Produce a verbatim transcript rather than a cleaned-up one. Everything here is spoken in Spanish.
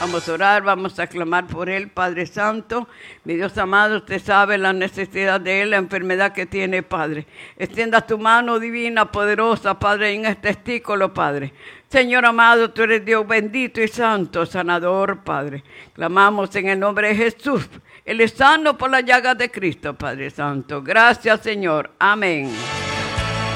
Vamos a orar, vamos a clamar por él, Padre Santo. Mi Dios amado, usted sabe la necesidad de él, la enfermedad que tiene, Padre. Extienda tu mano divina, poderosa, Padre, en este testículo, Padre. Señor amado, tú eres Dios bendito y santo, sanador, Padre. Clamamos en el nombre de Jesús. Él es sano por la llaga de Cristo, Padre Santo. Gracias, Señor. Amén.